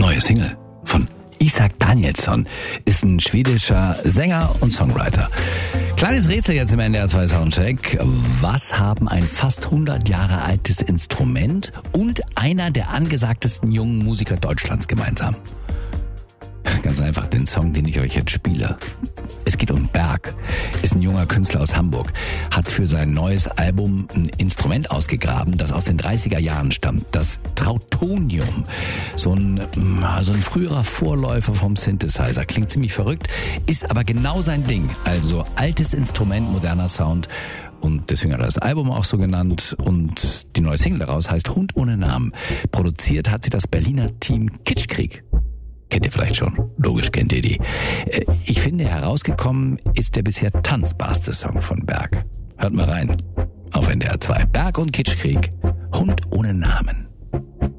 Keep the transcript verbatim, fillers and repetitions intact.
neue Single von Isak Danielsson, ist ein schwedischer Sänger und Songwriter. Kleines Rätsel jetzt im N D R zwei Soundcheck. Was haben ein fast hundert Jahre altes Instrument und einer der angesagtesten jungen Musiker Deutschlands gemeinsam? Ganz einfach, den Song, den ich euch jetzt spiele. Es geht um Berg, ist ein junger Künstler aus Hamburg, hat für sein neues Album ein Instrument ausgegraben, das aus den dreißiger Jahren stammt, das Trautonium. So ein, so ein früherer Vorläufer vom Synthesizer, klingt ziemlich verrückt, ist aber genau sein Ding. Also altes Instrument, moderner Sound, und deswegen hat er das Album auch so genannt, und die neue Single daraus heißt Hund ohne Namen. Produziert hat sie das Berliner Team Kitschkrieg. Kennt ihr vielleicht schon. Logisch kennt ihr die. Ich finde, herausgekommen ist der bisher tanzbarste Song von Berg. Hört mal rein. Auf N D R zwei. Berg und Kitschkrieg. Hund ohne Namen.